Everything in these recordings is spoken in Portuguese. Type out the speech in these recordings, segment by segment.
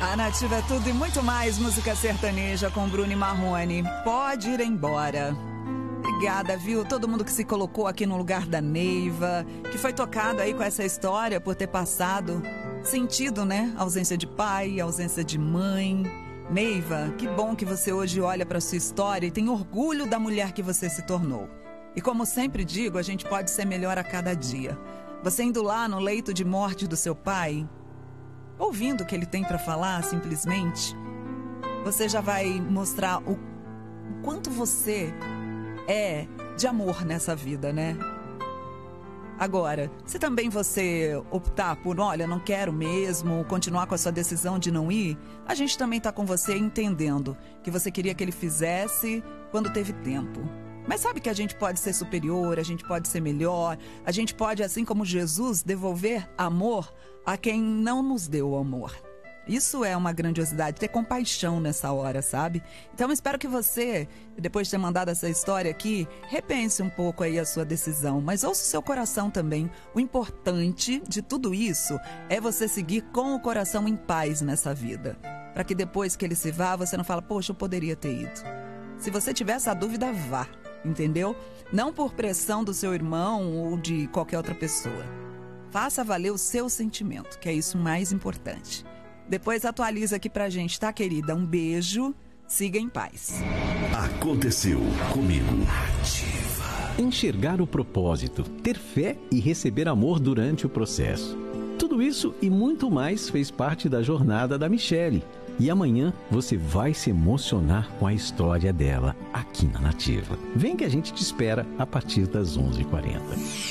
A Nativa é tudo e muito mais música sertaneja com Bruno e Marrone. Pode ir embora. Obrigada, viu? Todo mundo que se colocou aqui no lugar da Neiva, que foi tocado aí com essa história por ter passado, sentido, né? Ausência de pai, ausência de mãe. Neiva, que bom que você hoje olha para sua história e tem orgulho da mulher que você se tornou. E como sempre digo, a gente pode ser melhor a cada dia. Você indo lá no leito de morte do seu pai, ouvindo o que ele tem para falar, simplesmente, você já vai mostrar o quanto você é de amor nessa vida, né? Agora, se também você optar por, olha, não quero mesmo, continuar com a sua decisão de não ir, a gente também tá com você entendendo que você queria que ele fizesse quando teve tempo. Mas sabe que a gente pode ser superior, a gente pode ser melhor, a gente pode, assim como Jesus, devolver amor a quem não nos deu amor. Isso é uma grandiosidade, ter compaixão nessa hora, sabe? Então, espero que você, depois de ter mandado essa história aqui, repense um pouco aí a sua decisão, mas ouça o seu coração também. O importante de tudo isso é você seguir com o coração em paz nessa vida, para que depois que ele se vá, você não fala, poxa, eu poderia ter ido. Se você tiver essa dúvida, vá, entendeu? Não por pressão do seu irmão ou de qualquer outra pessoa. Faça valer o seu sentimento, que é isso mais importante. Depois atualiza aqui pra gente, tá, querida? Um beijo, siga em paz. Aconteceu comigo. Enxergar o propósito, ter fé e receber amor durante o processo. Tudo isso e muito mais fez parte da jornada da Michele. E amanhã você vai se emocionar com a história dela aqui na Nativa. Vem que a gente te espera a partir das 11h40.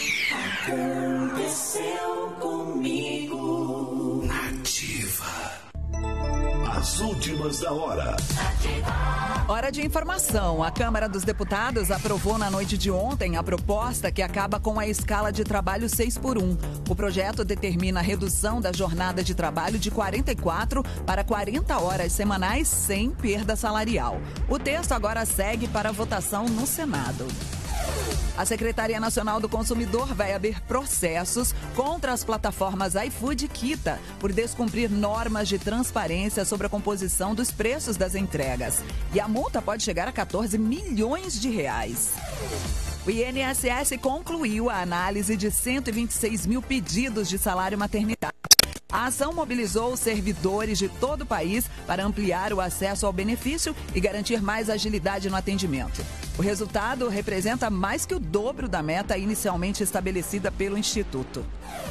Aconteceu comigo. Nativa. As últimas da hora. Hora de informação. A Câmara dos Deputados aprovou na noite de ontem a proposta que acaba com a escala de trabalho 6x1. O projeto determina a redução da jornada de trabalho de 44 para 40 horas semanais sem perda salarial. O texto agora segue para votação no Senado. A Secretaria Nacional do Consumidor vai abrir processos contra as plataformas iFood e Kita por descumprir normas de transparência sobre a composição dos preços das entregas. E a multa pode chegar a 14 milhões de reais. O INSS concluiu a análise de 126 mil pedidos de salário maternidade. A ação mobilizou os servidores de todo o país para ampliar o acesso ao benefício e garantir mais agilidade no atendimento. O resultado representa mais que o dobro da meta inicialmente estabelecida pelo Instituto.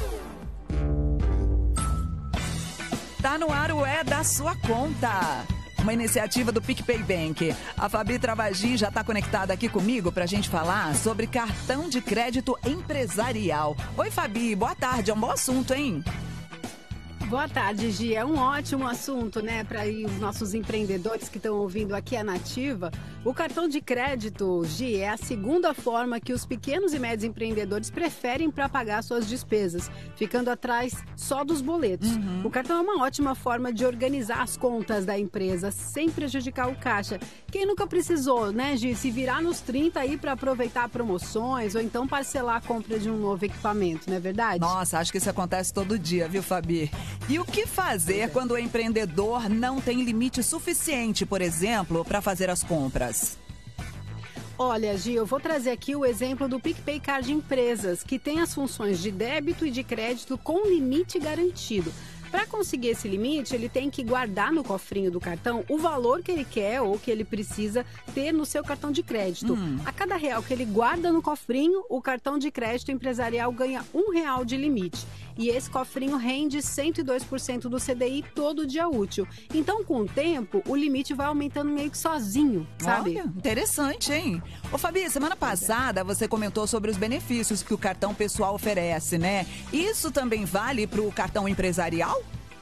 Tá no ar o É da Sua Conta. Uma iniciativa do PicPay Bank. A Fabi Travagin já está conectada aqui comigo para a gente falar sobre cartão de crédito empresarial. Oi, Fabi, boa tarde, é um bom assunto, hein? Boa tarde, Gi. É um ótimo assunto, né, para os nossos empreendedores que estão ouvindo aqui a Nativa. O cartão de crédito, Gi, é a segunda forma que os pequenos e médios empreendedores preferem para pagar suas despesas, ficando atrás só dos boletos. O cartão é uma ótima forma de organizar as contas da empresa sem prejudicar o caixa. Quem nunca precisou, né, Gi, se virar nos 30 aí para aproveitar promoções ou então parcelar a compra de um novo equipamento, não é verdade? Nossa, acho que isso acontece todo dia, viu, Fabi? E o que fazer quando o empreendedor não tem limite suficiente, por exemplo, para fazer as compras? Olha, Gi, eu vou trazer aqui o exemplo do PicPay Card Empresas, que tem as funções de débito e de crédito com limite garantido. Para conseguir esse limite, ele tem que guardar no cofrinho do cartão o valor que ele quer ou que ele precisa ter no seu cartão de crédito. A cada real que ele guarda no cofrinho, o cartão de crédito empresarial ganha R$1 de limite. E esse cofrinho rende 102% do CDI todo dia útil. Então, com o tempo, o limite vai aumentando meio que sozinho, sabe? Olha, interessante, hein? Ô, Fabi, semana passada você comentou sobre os benefícios que o cartão pessoal oferece, né? Isso também vale para o cartão empresarial?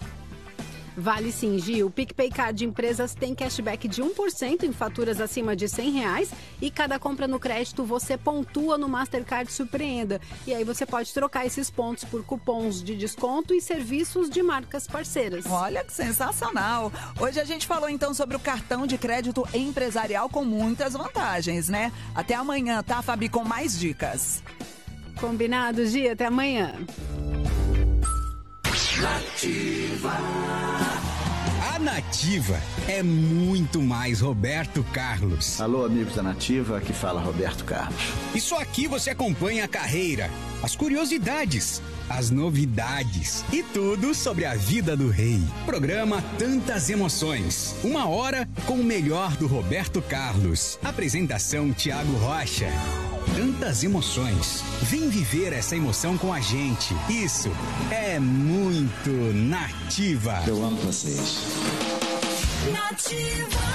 Vale sim, Gi. O PicPay Card de Empresas tem cashback de 1% em faturas acima de R$100 e cada compra no crédito você pontua no Mastercard Surpreenda. E aí você pode trocar esses pontos por cupons de desconto e serviços de marcas parceiras. Olha que sensacional! Hoje a gente falou então sobre o cartão de crédito empresarial com muitas vantagens, né? Até amanhã, tá, Fabi, com mais dicas. Combinado, Gi? Até amanhã. Nativa. A Nativa é muito mais Roberto Carlos. Alô, amigos da Nativa, aqui fala Roberto Carlos. E só aqui você acompanha a carreira, as curiosidades, as novidades e tudo sobre a vida do rei. Programa Tantas Emoções. 1 hora com o melhor do Roberto Carlos. Apresentação Tiago Rocha. Tantas emoções. Vem viver essa emoção com a gente. Isso é muito Nativa. Eu amo vocês. Nativa.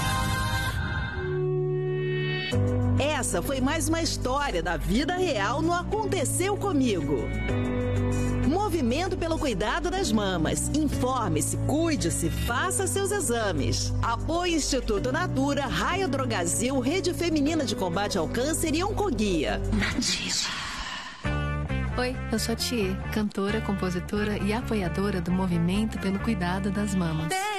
Essa foi mais uma história da vida real no Aconteceu Comigo. Movimento pelo cuidado das mamas. Informe-se, cuide-se, faça seus exames. Apoio Instituto Natura, Raio Drogazil, Rede Feminina de Combate ao Câncer e Oncoguia. Nativa. Oi, eu sou a Thier, cantora, compositora e apoiadora do Movimento pelo Cuidado das Mamas.